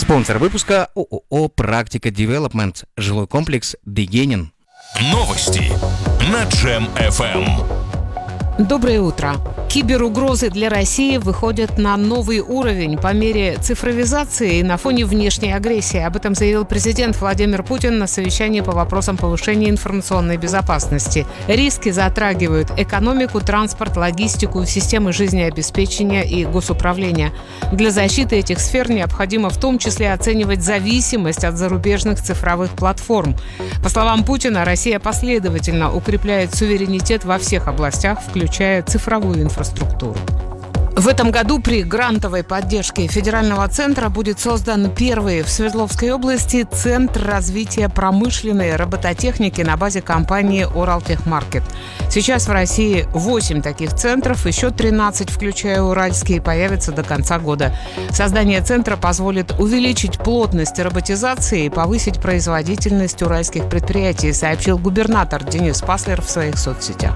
Спонсор выпуска ООО «Практика Девелопмент», жилой комплекс «Дегенин». Новости на Джем FM. Доброе утро. Киберугрозы для России выходят на новый уровень по мере цифровизации и на фоне внешней агрессии. Об этом заявил президент Владимир Путин на совещании по вопросам повышения информационной безопасности. Риски затрагивают экономику, транспорт, логистику, системы жизнеобеспечения и госуправления. Для защиты этих сфер необходимо в том числе оценивать зависимость от зарубежных цифровых платформ. По словам Путина, Россия последовательно укрепляет суверенитет во всех областях, включая цифровую инфраструктуру. В этом году при грантовой поддержке федерального центра будет создан первый в Свердловской области Центр развития промышленной робототехники на базе компании «Уралтехмаркет». Сейчас в России 8 таких центров, еще 13, включая уральские, появятся до конца года. Создание центра позволит увеличить плотность роботизации и повысить производительность уральских предприятий, сообщил губернатор Денис Паслер в своих соцсетях.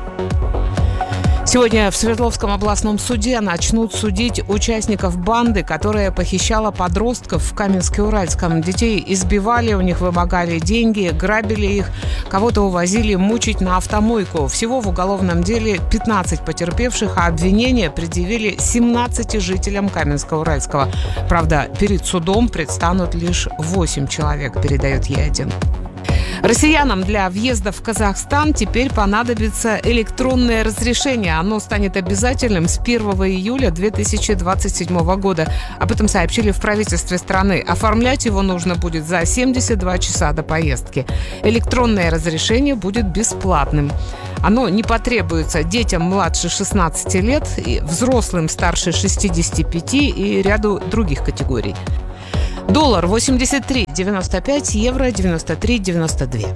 Сегодня в Свердловском областном суде начнут судить участников банды, которая похищала подростков в Каменске-Уральском. Детей избивали, у них вымогали деньги, грабили их, кого-то увозили мучить на автомойку. Всего в уголовном деле 15 потерпевших, а обвинения предъявили 17 жителям Каменска-Уральского. Правда, перед судом предстанут лишь 8 человек, передает Е1. Россиянам для въезда в Казахстан теперь понадобится электронное разрешение. Оно станет обязательным с 1 июля 2027 года. Об этом сообщили в правительстве страны. Оформлять его нужно будет за 72 часа до поездки. Электронное разрешение будет бесплатным. Оно не потребуется детям младше 16 лет, и взрослым старше 65 и ряду других категорий. Доллар 83,95, евро 93,92.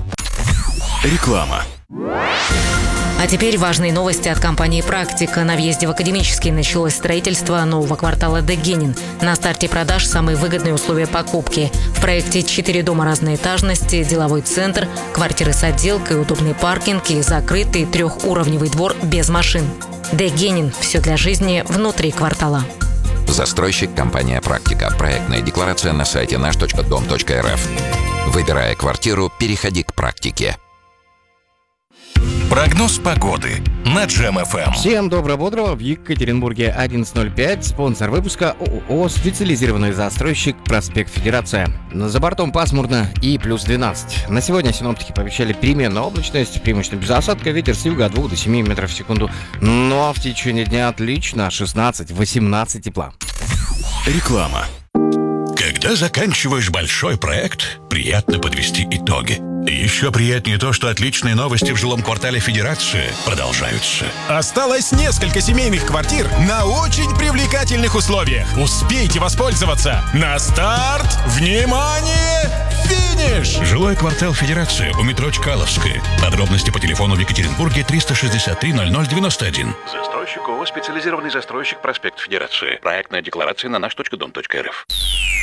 Реклама. А теперь важные новости от компании «Практика». На въезде в Академический началось строительство нового квартала «Дегенин». На старте продаж самые выгодные условия покупки. В проекте 4 дома разной этажности, деловой центр, квартиры с отделкой, удобный паркинг и закрытый трехуровневый двор без машин. «Дегенин» – все для жизни внутри квартала. Застройщик компания «Практика». Проектная декларация на сайте наш.дом.рф. Выбирая квартиру, переходи к «Практике». Прогноз погоды на Джем FM. Всем доброго-бодрого. В Екатеринбурге 11:05. Спонсор выпуска ООО «Специализированный застройщик. Проспект Федерация». За бортом пасмурно и плюс 12. На сегодня синоптики пообещали переменную облачность, преимущественно без осадка, ветер с юга от 2 до 7 метров в секунду. Но в течение дня отлично, 16-18 тепла. Реклама. Когда заканчиваешь большой проект, приятно подвести итоги. Еще приятнее то, что отличные новости в жилом квартале Федерации продолжаются. Осталось несколько семейных квартир на очень привлекательных условиях. Успейте воспользоваться. На старт! Внимание! Финиш! Жилой квартал Федерации у метро Чкаловская. Подробности по телефону в Екатеринбурге 363 0091. Застройщик ООО «Специализированный застройщик. Проспект Федерации». Проектная декларация на наш.дом.рф.